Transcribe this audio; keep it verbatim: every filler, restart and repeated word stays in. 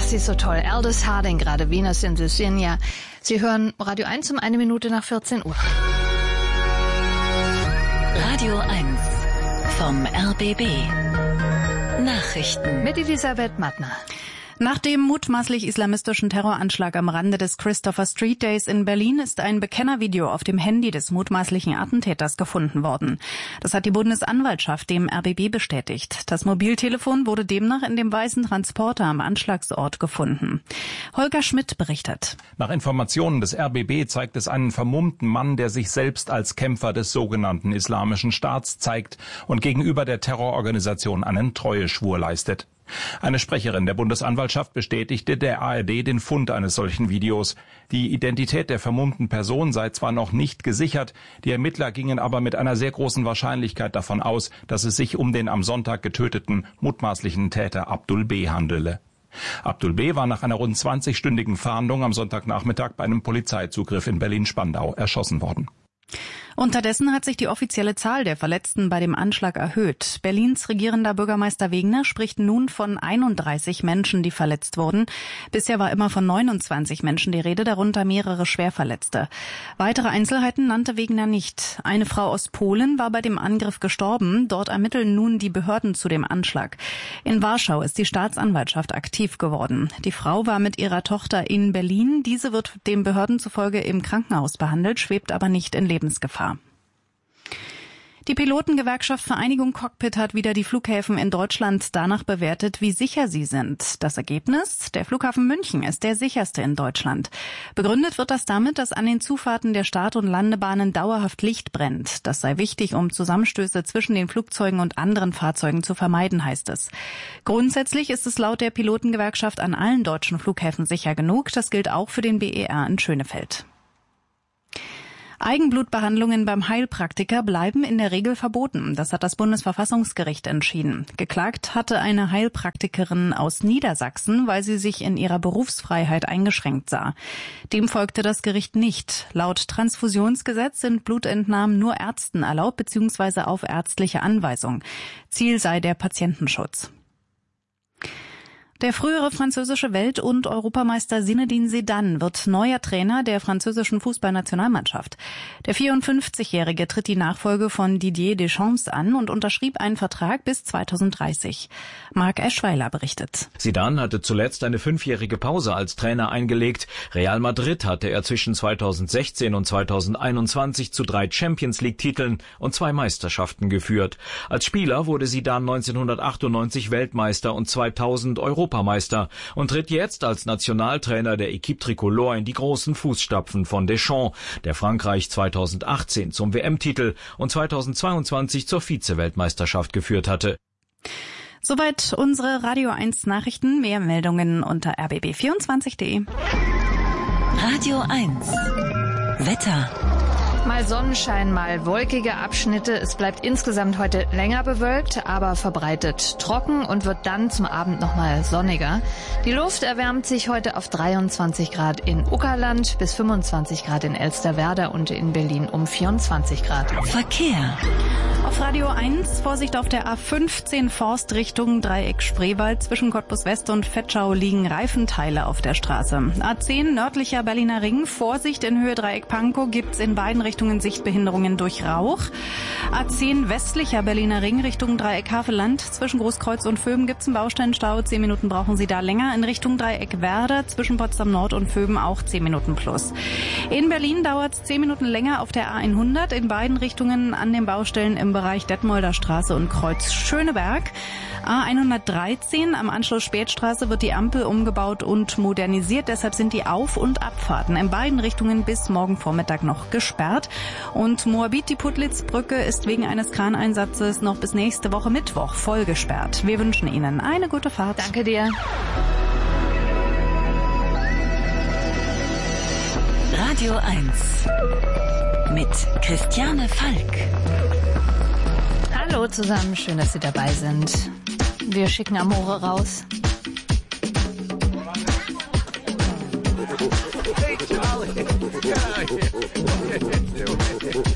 sie ist so toll. Aldous Harding, gerade Venus in Virginia. Sie hören Radio eins um eine Minute nach vierzehn Uhr. Radio eins vom R B B. Nachrichten Mit Elisabeth Mattner. Nach dem mutmaßlich islamistischen Terroranschlag am Rande des Christopher Street Days in Berlin ist ein Bekennervideo auf dem Handy des mutmaßlichen Attentäters gefunden worden. Das hat die Bundesanwaltschaft dem R B B bestätigt. Das Mobiltelefon wurde demnach in dem weißen Transporter am Anschlagsort gefunden. Holger Schmidt berichtet. Nach Informationen des R B B zeigt es einen vermummten Mann, der sich selbst als Kämpfer des sogenannten Islamischen Staats zeigt und gegenüber der Terrororganisation einen Treueschwur leistet. Eine Sprecherin der Bundesanwaltschaft bestätigte der A R D den Fund eines solchen Videos. Die Identität der vermummten Person sei zwar noch nicht gesichert, die Ermittler gingen aber mit einer sehr großen Wahrscheinlichkeit davon aus, dass es sich um den am Sonntag getöteten mutmaßlichen Täter Abdul B. handele. Abdul B. war nach einer rund zwanzigstündigen Fahndung am Sonntagnachmittag bei einem Polizeizugriff in Berlin-Spandau erschossen worden. Unterdessen hat sich die offizielle Zahl der Verletzten bei dem Anschlag erhöht. Berlins regierender Bürgermeister Wegner spricht nun von einunddreißig Menschen, die verletzt wurden. Bisher war immer von neunundzwanzig Menschen die Rede, darunter mehrere Schwerverletzte. Weitere Einzelheiten nannte Wegner nicht. Eine Frau aus Polen war bei dem Angriff gestorben. Dort ermitteln nun die Behörden zu dem Anschlag. In Warschau ist die Staatsanwaltschaft aktiv geworden. Die Frau war mit ihrer Tochter in Berlin. Diese wird den Behörden zufolge im Krankenhaus behandelt, schwebt aber nicht in Lebensgefahr. Die Pilotengewerkschaft Vereinigung Cockpit hat wieder die Flughäfen in Deutschland danach bewertet, wie sicher sie sind. Das Ergebnis? Der Flughafen München ist der sicherste in Deutschland. Begründet wird das damit, dass an den Zufahrten der Start- und Landebahnen dauerhaft Licht brennt. Das sei wichtig, um Zusammenstöße zwischen den Flugzeugen und anderen Fahrzeugen zu vermeiden, heißt es. Grundsätzlich ist es laut der Pilotengewerkschaft an allen deutschen Flughäfen sicher genug. Das gilt auch für den B E R in Schönefeld. Eigenblutbehandlungen beim Heilpraktiker bleiben in der Regel verboten. Das hat das Bundesverfassungsgericht entschieden. Geklagt hatte eine Heilpraktikerin aus Niedersachsen, weil sie sich in ihrer Berufsfreiheit eingeschränkt sah. Dem folgte das Gericht nicht. Laut Transfusionsgesetz sind Blutentnahmen nur Ärzten erlaubt bzw. auf ärztliche Anweisung. Ziel sei der Patientenschutz. Der frühere französische Welt- und Europameister Zinedine Zidane wird neuer Trainer der französischen Fußballnationalmannschaft. Der vierundfünfzigjährige tritt die Nachfolge von Didier Deschamps an und unterschrieb einen Vertrag bis zweitausenddreißig. Marc Eschweiler berichtet. Zidane hatte zuletzt eine fünfjährige Pause als Trainer eingelegt. Real Madrid hatte er zwischen zweitausendsechzehn und zweitausendeinundzwanzig zu drei Champions-League-Titeln und zwei Meisterschaften geführt. Als Spieler wurde Zidane neunzehnhundertachtundneunzig Weltmeister und zweitausend Europameister und tritt jetzt als Nationaltrainer der Équipe Tricolore in die großen Fußstapfen von Deschamps, der Frankreich zweitausendachtzehn zum W M-Titel und zweitausendzweiundzwanzig zur Vize-Weltmeisterschaft geführt hatte. Soweit unsere Radio eins Nachrichten. Mehr Meldungen unter r b b vierundzwanzig punkt de. Radio eins Wetter. Mal Sonnenschein, mal wolkige Abschnitte. Es bleibt insgesamt heute länger bewölkt, aber verbreitet trocken und wird dann zum Abend nochmal sonniger. Die Luft erwärmt sich heute auf dreiundzwanzig Grad in Uckerland, bis fünfundzwanzig Grad in Elsterwerda und in Berlin um vierundzwanzig Grad. Verkehr. Auf Radio eins, Vorsicht auf der A fünfzehn Forst Richtung Dreieck Spreewald. Zwischen Cottbus West und Vetschau liegen Reifenteile auf der Straße. A zehn nördlicher Berliner Ring, Vorsicht in Höhe Dreieck Pankow, gibt's in beiden Richtungen Sichtbehinderungen durch Rauch. A zehn westlicher Berliner Ring Richtung Dreieck Havelland. Zwischen Großkreuz und Vöben gibt's einen Bausteinstau. Zehn Minuten brauchen Sie da länger. In Richtung Dreieck Werder, zwischen Potsdam Nord und Vöben auch zehn Minuten plus. In Berlin dauert's zehn Minuten länger auf der A hundert. In beiden Richtungen an den Baustellen im Bereich Detmolder Straße und Kreuz Schöneberg. A hundertdreizehn am Anschluss Spätstraße wird die Ampel umgebaut und modernisiert. Deshalb sind die Auf- und Abfahrten in beiden Richtungen bis morgen Vormittag noch gesperrt. Und Moabit, die Putlitz-Brücke, ist wegen eines Kraneinsatzes noch bis nächste Woche Mittwoch voll gesperrt. Wir wünschen Ihnen eine gute Fahrt. Danke dir. Radio eins mit Christiane Falk. Hallo zusammen, schön, dass Sie dabei sind. Wir schicken Amore raus. Hey, Charlie.